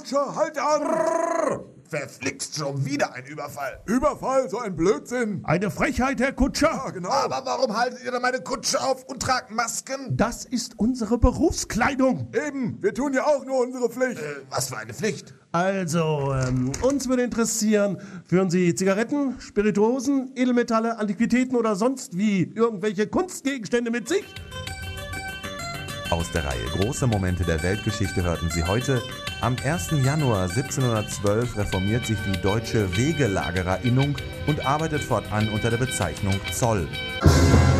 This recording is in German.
Kutscher, halt an! Verflixt, schon wieder ein Überfall. Überfall, so ein Blödsinn. Eine Frechheit, Herr Kutscher. Ja, genau. Aber warum haltet ihr denn meine Kutsche auf und tragt Masken? Das ist unsere Berufskleidung. Eben, wir tun ja auch nur unsere Pflicht. Was für eine Pflicht? Also, uns würde interessieren, führen Sie Zigaretten, Spirituosen, Edelmetalle, Antiquitäten oder sonst wie irgendwelche Kunstgegenstände mit sich? Aus der Reihe Große Momente der Weltgeschichte hörten Sie heute: Am 1. Januar 1712 reformiert sich die Deutsche Wegelagerinnung und arbeitet fortan unter der Bezeichnung Zoll.